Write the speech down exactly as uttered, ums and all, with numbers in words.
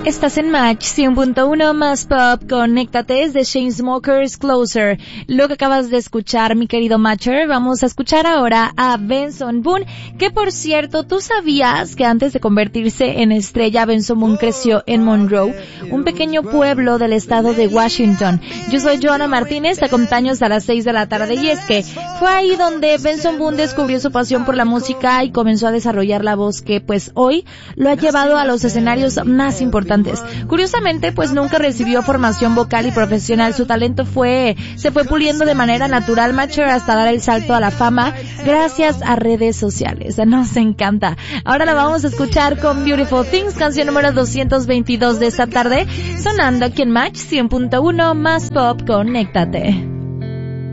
Estás en Match cien punto uno más Pop. Conéctate, es de Chainsmokers Closer. Lo que acabas de escuchar, mi querido Matcher, vamos a escuchar ahora a Benson Boone, que por cierto, ¿tú sabías que antes de convertirse en estrella, Benson Boone creció en Monroe, un pequeño pueblo del estado de Washington? Yo soy Joana Martínez, te acompaño hasta las seis de la tarde, y es que fue ahí donde Benson Boone descubrió su pasión por la música y comenzó a desarrollar la voz que pues hoy lo ha llevado a los escenarios más importantes. Curiosamente, pues nunca recibió formación vocal y profesional. Su talento fue, se fue puliendo de manera natural, Matcher, hasta dar el salto a la fama gracias a redes sociales. Nos encanta. Ahora la vamos a escuchar con Beautiful Things, canción número doscientos veintidós de esta tarde, sonando aquí en Match cien punto uno más Pop. Conéctate.